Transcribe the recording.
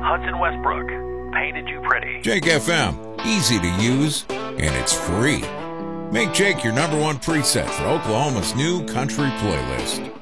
Hudson Westbrook, painted you pretty. Jake FM, easy to use, and it's free. Make Jake your #1 preset for Oklahoma's new country playlist.